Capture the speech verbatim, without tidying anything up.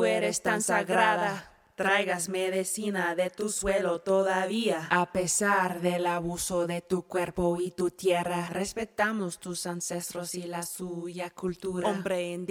eres tan sagrada. Traigas medicina de tu suelo todavía. A pesar del abuso de tu cuerpo y tu tierra, respetamos tus ancestros y la suya cultura. Hombre